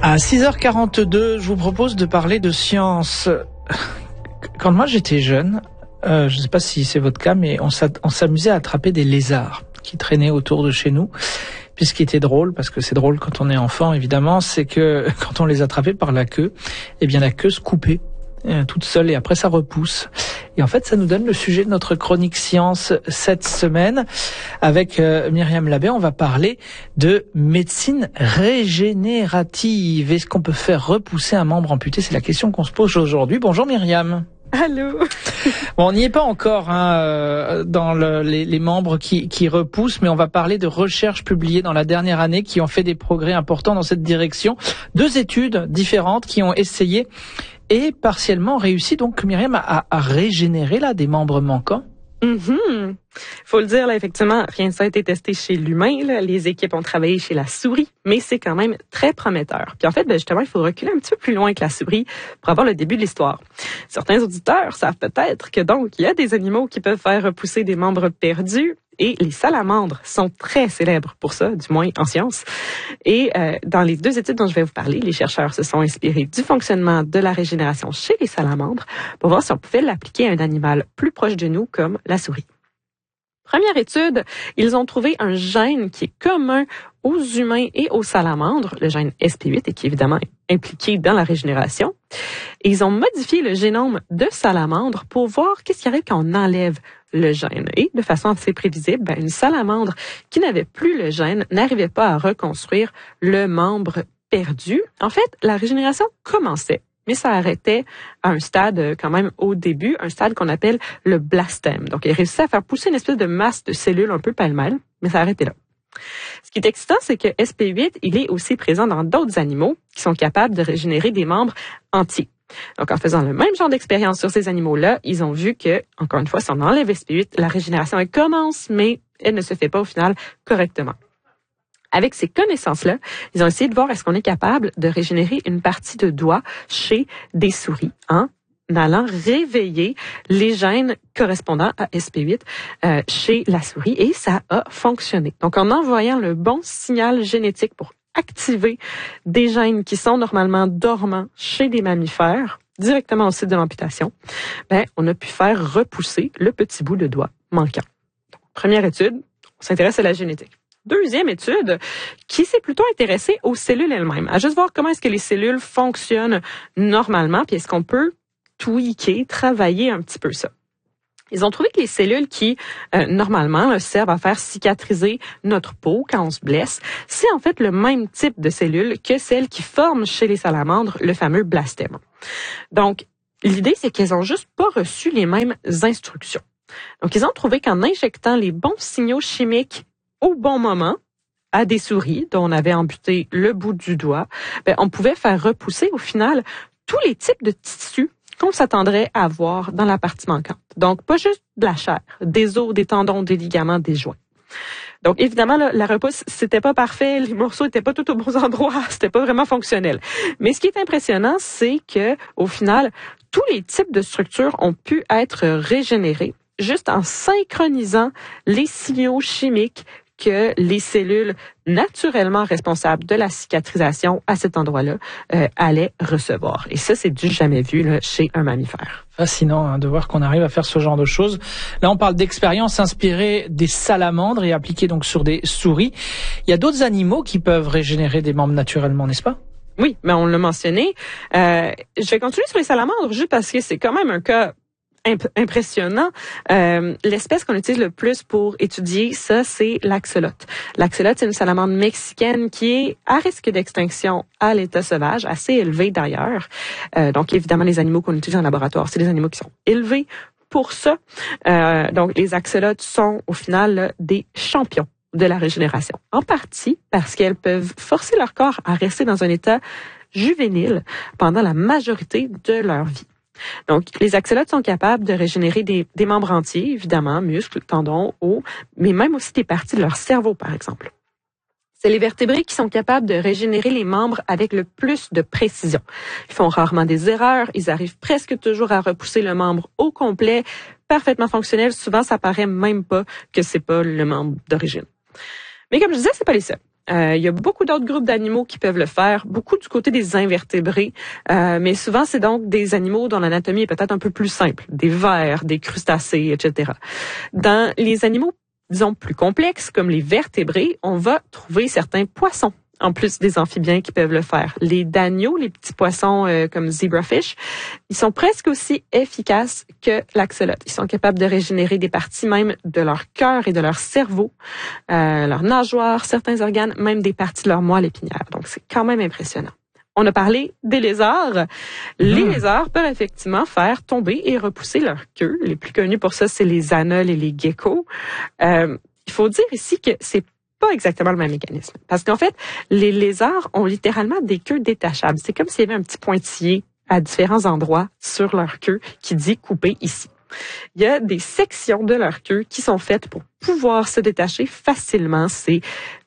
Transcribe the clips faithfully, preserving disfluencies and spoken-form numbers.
À six heures quarante-deux, je vous propose de parler de science. Quand moi j'étais jeune, euh, je ne sais pas si c'est votre cas, mais on s'amusait à attraper des lézards qui traînaient autour de chez nous. Puis ce qui était drôle, parce que c'est drôle quand on est enfant évidemment, c'est que quand on les attrapait par la queue, eh bien la queue se coupait euh, toute seule et après ça repousse. Et en fait, ça nous donne le sujet de notre chronique science cette semaine. Avec euh, Myriam Labbé, on va parler de médecine régénérative. Est-ce qu'on peut faire repousser un membre amputé? C'est la question qu'on se pose aujourd'hui. Bonjour Myriam. Allô. Bon, on n'y est pas encore hein, dans le, les, les membres qui, qui repoussent, mais on va parler de recherches publiées dans la dernière année qui ont fait des progrès importants dans cette direction. Deux études différentes qui ont essayé et partiellement réussi, donc Myriam, à, à régénérer là des membres manquants. Mm-hmm. Faut le dire, là, effectivement, rien de ça a été testé chez l'humain. Là. Les équipes ont travaillé chez la souris, mais c'est quand même très prometteur. Puis en fait, ben, justement, il faut reculer un petit peu plus loin que la souris pour avoir le début de l'histoire. Certains auditeurs savent peut-être que donc il y a des animaux qui peuvent faire repousser des membres perdus. Et les salamandres sont très célèbres pour ça, du moins en sciences. Et euh, dans les deux études dont je vais vous parler, les chercheurs se sont inspirés du fonctionnement de la régénération chez les salamandres pour voir si on pouvait l'appliquer à un animal plus proche de nous comme la souris. Première étude, ils ont trouvé un gène qui est commun aux humains et aux salamandres, le gène S P huit, et qui est évidemment impliqué dans la régénération. Et ils ont modifié le génome de salamandre pour voir qu'est-ce qui arrive quand on enlève le gène. Et de façon assez prévisible, ben, une salamandre qui n'avait plus le gène n'arrivait pas à reconstruire le membre perdu. En fait, la régénération commençait, mais ça arrêtait à un stade quand même au début, un stade qu'on appelle le blastème. Donc, il réussissait à faire pousser une espèce de masse de cellules un peu pêle-mêle, mais ça arrêtait là. Ce qui est excitant, c'est que S P huit, il est aussi présent dans d'autres animaux qui sont capables de régénérer des membres entiers. Donc, en faisant le même genre d'expérience sur ces animaux-là, ils ont vu que, encore une fois, si on enlève S P huit, la régénération, elle commence, mais elle ne se fait pas au final correctement. Avec ces connaissances-là, ils ont essayé de voir est-ce qu'on est capable de régénérer une partie de doigt chez des souris en allant réveiller les gènes correspondants à S P huit euh, chez la souris, et ça a fonctionné. Donc, en envoyant le bon signal génétique pour activer des gènes qui sont normalement dormants chez des mammifères, directement au site de l'amputation, ben, on a pu faire repousser le petit bout de doigt manquant. Donc, première étude, on s'intéresse à la génétique. Deuxième étude, qui s'est plutôt intéressée aux cellules elles-mêmes, à juste voir comment est-ce que les cellules fonctionnent normalement, puis est-ce qu'on peut tweaker, travailler un petit peu ça. Ils ont trouvé que les cellules qui, euh, normalement, là, servent à faire cicatriser notre peau quand on se blesse, c'est en fait le même type de cellules que celles qui forment chez les salamandres le fameux blastème. Donc, l'idée, c'est qu'elles ont juste pas reçu les mêmes instructions. Donc, ils ont trouvé qu'en injectant les bons signaux chimiques au bon moment à des souris dont on avait amputé le bout du doigt, ben, on pouvait faire repousser au final tous les types de tissus qu'on s'attendrait à avoir dans la partie manquante. Donc, pas juste de la chair, des os, des tendons, des ligaments, des joints. Donc, évidemment, là, la repousse, c'était pas parfait, les morceaux étaient pas tous aux bons endroits, c'était pas vraiment fonctionnel. Mais ce qui est impressionnant, c'est que, au final, tous les types de structures ont pu être régénérés juste en synchronisant les signaux chimiques que les cellules naturellement responsables de la cicatrisation à cet endroit-là euh, allaient recevoir. Et ça, c'est du jamais vu là, chez un mammifère. Fascinant hein, de voir qu'on arrive à faire ce genre de choses. Là, on parle d'expériences inspirées des salamandres et appliquées donc sur des souris. Il y a d'autres animaux qui peuvent régénérer des membres naturellement, n'est-ce pas? Oui, mais on l'a mentionné. Euh, je vais continuer sur les salamandres juste parce que c'est quand même un cas impressionnant. Euh, l'espèce qu'on utilise le plus pour étudier ça, c'est l'axolote. L'axolote, c'est une salamandre mexicaine qui est à risque d'extinction à l'état sauvage, assez élevé d'ailleurs. Euh, donc, évidemment, les animaux qu'on utilise en laboratoire, c'est des animaux qui sont élevés pour ça. Euh, donc, les axolotes sont au final là, des champions de la régénération. En partie parce qu'elles peuvent forcer leur corps à rester dans un état juvénile pendant la majorité de leur vie. Donc, les axolotes sont capables de régénérer des, des membres entiers, évidemment, muscles, tendons, os, mais même aussi des parties de leur cerveau, par exemple. C'est les vertébrés qui sont capables de régénérer les membres avec le plus de précision. Ils font rarement des erreurs, ils arrivent presque toujours à repousser le membre au complet, parfaitement fonctionnel. Souvent, ça paraît même pas que c'est pas le membre d'origine. Mais comme je disais, c'est pas les seuls. Euh, il y a beaucoup d'autres groupes d'animaux qui peuvent le faire, beaucoup du côté des invertébrés, euh, mais souvent c'est donc des animaux dont l'anatomie est peut-être un peu plus simple, des vers, des crustacés, et cetera. Dans les animaux, disons, plus complexes, comme les vertébrés, on va trouver certains poissons, en plus des amphibiens qui peuvent le faire. Les danios, les petits poissons euh, comme zebrafish, ils sont presque aussi efficaces que l'axolote. Ils sont capables de régénérer des parties même de leur cœur et de leur cerveau, euh, leurs nageoires, certains organes, même des parties de leur moelle épinière. Donc, c'est quand même impressionnant. On a parlé des lézards. Les mmh. lézards peuvent effectivement faire tomber et repousser leur queue. Les plus connus pour ça, c'est les anoles et les geckos. Euh, il faut dire ici que c'est pas exactement le même mécanisme. Parce qu'en fait, les lézards ont littéralement des queues détachables. C'est comme s'il y avait un petit pointillé à différents endroits sur leur queue qui dit couper ici. Il y a des sections de leur queue qui sont faites pour pouvoir se détacher facilement. C'est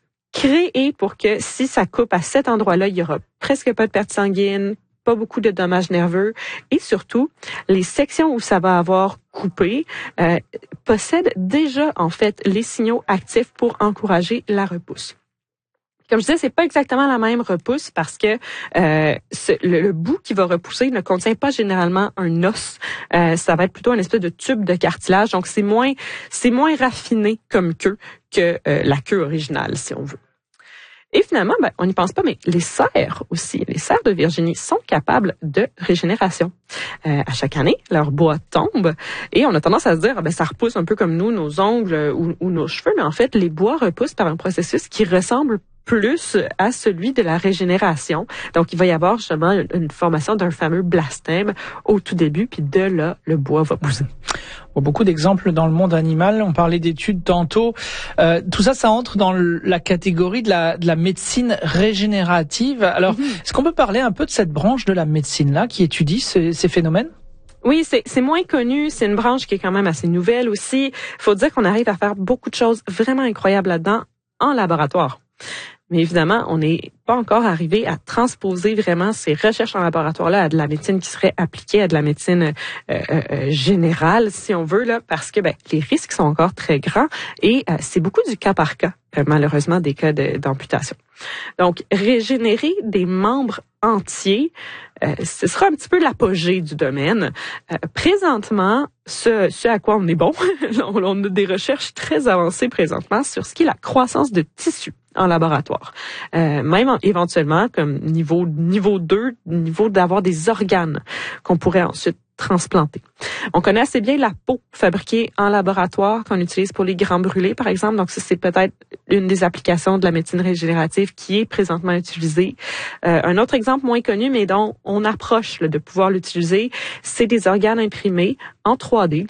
créé pour que si ça coupe à cet endroit-là, il y aura presque pas de perte sanguine, pas beaucoup de dommages nerveux et surtout, les sections où ça va avoir coupé euh, possèdent déjà en fait les signaux actifs pour encourager la repousse. Comme je disais, c'est pas exactement la même repousse parce que euh, ce, le, le bout qui va repousser ne contient pas généralement un os. Euh, ça va être plutôt une espèce de tube de cartilage, donc c'est moins c'est moins raffiné comme queue que euh, la queue originale, si on veut. Et finalement, ben, on n'y pense pas, mais les cerfs aussi, les cerfs de Virginie sont capables de régénération. Euh, à chaque année, leur bois tombe et on a tendance à se dire, ben, ça repousse un peu comme nous, nos ongles ou, ou nos cheveux, mais en fait, les bois repoussent par un processus qui ressemble plus à celui de la régénération. Donc, il va y avoir justement une, une formation d'un fameux blastème au tout début, puis de là, le bois va pousser. Bon, beaucoup d'exemples dans le monde animal. On parlait d'études tantôt. Euh, tout ça, ça entre dans la catégorie de la, de la médecine régénérative. Alors, mm-hmm. est-ce qu'on peut parler un peu de cette branche de la médecine-là qui étudie ces, ces phénomènes? Oui, c'est, c'est moins connu. C'est une branche qui est quand même assez nouvelle aussi. Il faut dire qu'on arrive à faire beaucoup de choses vraiment incroyables là-dedans en laboratoire. Mais évidemment, on n'est pas encore arrivé à transposer vraiment ces recherches en laboratoire-là à de la médecine qui serait appliquée à de la médecine euh, euh, générale, si on veut, là, parce que ben, les risques sont encore très grands et euh, c'est beaucoup du cas par cas, euh, malheureusement, des cas de, d'amputation. Donc, régénérer des membres entiers, euh, ce sera un petit peu l'apogée du domaine. Euh, présentement, ce, ce à quoi on est bon, on, on a des recherches très avancées présentement sur ce qui est la croissance de tissus en laboratoire. Euh, même éventuellement comme niveau niveau deux, niveau d'avoir des organes qu'on pourrait ensuite transplanter. On connaît assez bien la peau fabriquée en laboratoire qu'on utilise pour les grands brûlés, par exemple. Donc, ça, c'est peut-être une des applications de la médecine régénérative qui est présentement utilisée. Euh, un autre exemple moins connu, mais dont on approche là, de pouvoir l'utiliser, c'est des organes imprimés en trois D.